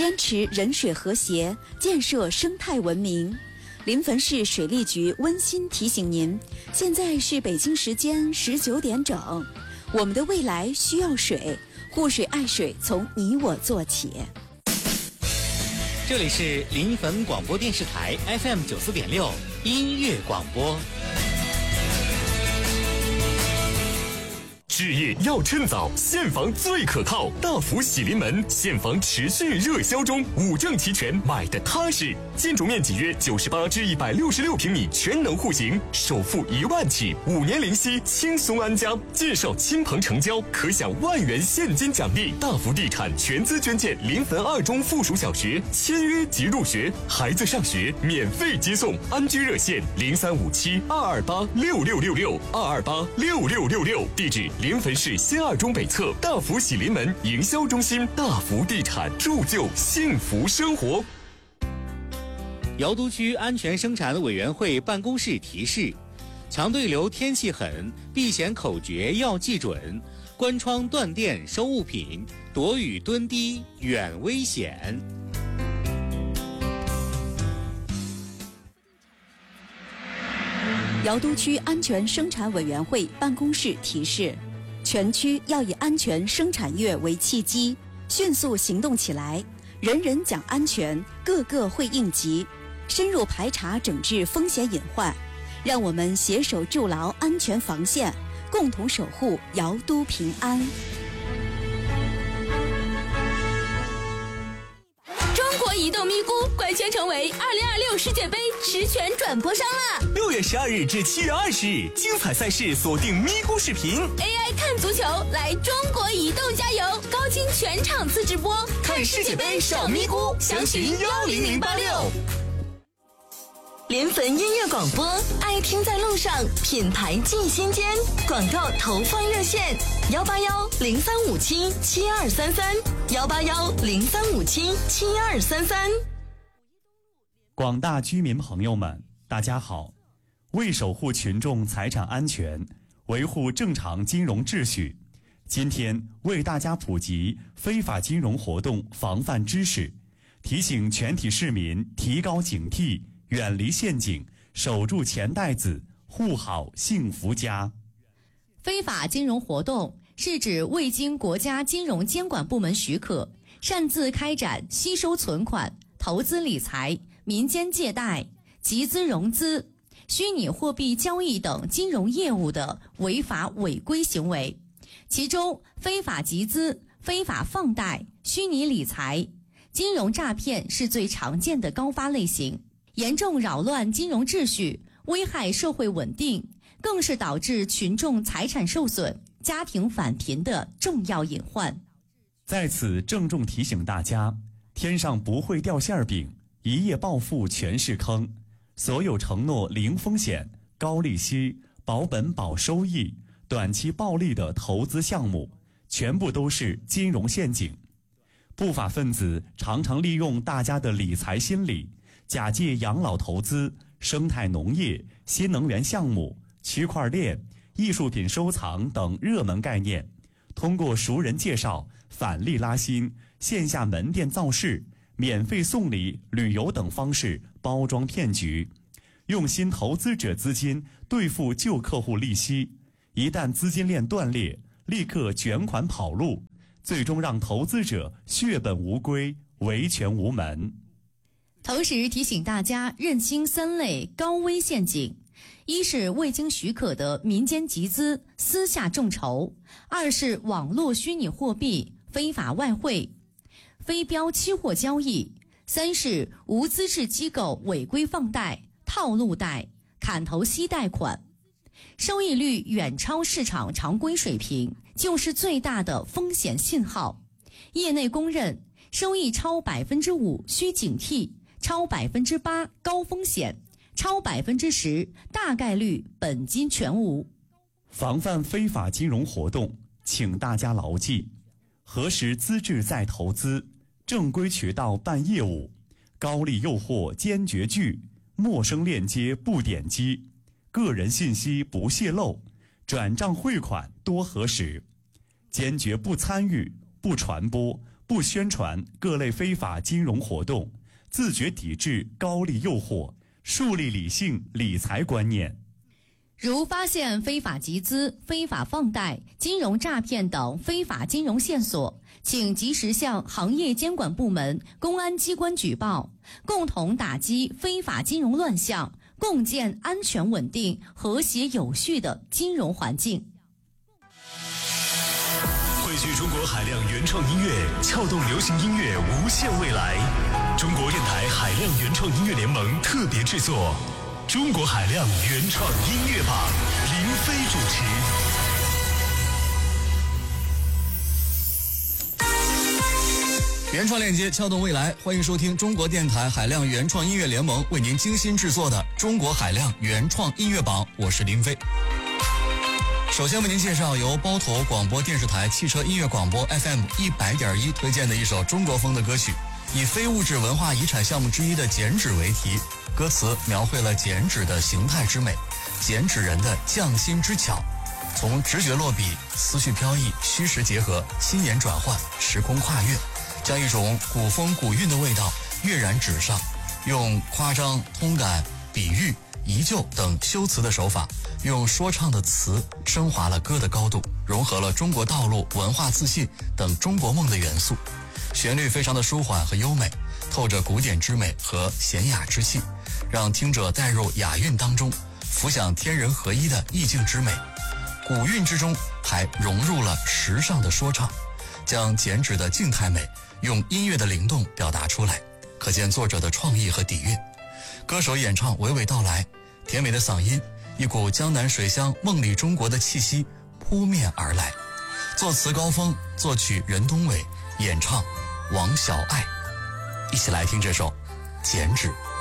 坚持人水和谐，建设生态文明。临汾市水利局温馨提醒您，现在是北京时间19点整，我们的未来需要水，护水爱水从你我做起。 这里是临汾广播电视台 FM 94.6音乐广播。 置业要趁早，现房最可靠。大福喜临门，现房持续热销中，5证齐全，买的踏实。建筑面积约98至166平米，全能户型，首付1万起，5年零息，轻松安家。介绍亲朋成交，可享1万元现金奖励。大福地产全资捐建临汾2中附属小学，签约即入学，孩子上学免费接送。安居热线035722826666，2286666，地址临汾市新2中北侧大福喜临门营销中心。大福地产，铸就幸福生活。 瑶都区安全生产委员会办公室提示：强对流天气狠，避险口诀要记准，关窗断电收物品，躲雨蹲低远危险。 瑶都区安全生产委员会办公室提示：全区要以安全生产月为契机，迅速行动起来，人人讲安全，个个会应急，深入排查整治风险隐患，让我们携手筑牢安全防线，共同守护瑶都平安。 中国移动咪咕官宣成为2026世界杯实权转播商了。 6月12日至7月20日，精彩赛事锁定咪咕视频 AI 看足球，来中国移动加油！高清全场次直播， 看世界杯上咪咕，详询10086。 临汾音乐广播，爱听在路上，品牌进心间。广告投放热线：181-0357-7233，181-0357-7233。 广大居民朋友们，大家好！为守护群众财产安全，维护正常金融秩序，今天为大家普及非法金融活动防范知识，提醒全体市民提高警惕，远离陷阱，守住钱袋子，护好幸福家。 非法金融活动是指未经国家金融监管部门许可，擅自开展吸收存款、投资理财、民间借贷、集资融资、虚拟货币交易等金融业务的违法违规行为。其中，非法集资、非法放贷、虚拟理财、金融诈骗是最常见的高发类型，严重扰乱金融秩序，危害社会稳定，更是导致群众财产受损、家庭返贫的重要隐患。 在此郑重提醒大家，天上不会掉馅饼，一夜暴富全是坑。所有承诺零风险、高利息、保本保收益、短期暴利的投资项目，全部都是金融陷阱。不法分子常常利用大家的理财心理，假借养老投资、生态农业、新能源项目、区块链、艺术品收藏等热门概念，通过熟人介绍、返利拉新、线下门店造势、免费送礼、旅游等方式包装骗局，用新投资者资金兑付旧客户利息，一旦资金链断裂，立刻卷款跑路，最终让投资者血本无归，维权无门。 同时提醒大家认清3类高危陷阱：一是未经许可的民间集资、私下众筹；二是网络虚拟货币、非法外汇、非标期货交易；三是无资质机构违规放贷、套路贷、砍头息贷款，收益率远超市场常规水平，就是最大的风险信号。业内公认，收益超 5% 需警惕，超 8% 高风险，超 10% 大概率本金全无。 防范非法金融活动，请大家牢记：核实资质再投资，正规渠道办业务，高利诱惑坚决拒，陌生链接不点击，个人信息不泄露，转账汇款多核实，坚决不参与、不传播、 不宣传各类非法金融活动，自觉抵制高利诱惑，树立理性理财观念。 如发现非法集资、非法放贷、金融诈骗等非法金融线索，请及时向行业监管部门、公安机关举报，共同打击非法金融乱象，共建安全稳定、和谐有序的金融环境。 汇聚中国海量原创音乐，撬动流行音乐无限未来。中国电台海量原创音乐联盟特别制作中国海量原创音乐榜，林飞主持。 原创链接撬动未来，欢迎收听中国电台海量原创音乐联盟为您精心制作的中国海量原创音乐榜，我是林飞。首先为您介绍由包头广播电视台汽车音乐广播 FM100.1 推荐的一首中国风的歌曲，以非物质文化遗产项目之一的剪纸为题，歌词描绘了剪纸的形态之美，剪纸人的匠心之巧，从直觉落笔、思绪飘逸、虚实结合、心念转换、时空跨越，将一种古风古韵的味道跃然纸上，用夸张、通感、比喻、移就等修辞的手法，用说唱的词升华了歌的高度，融合了中国道路、文化自信等中国梦的元素。旋律非常的舒缓和优美，透着古典之美和娴雅之气，让听者带入雅韵当中，浮想天人合一的意境之美。古韵之中还融入了时尚的说唱，将剪纸的静态美用音乐的灵动表达出来，可见作者的创意和底蕴。歌手演唱娓娓道来，甜美的嗓音，一股江南水乡梦里中国的气息扑面而来。作词高峰，作曲任东伟，演唱王小爱。一起来听这首《剪纸》。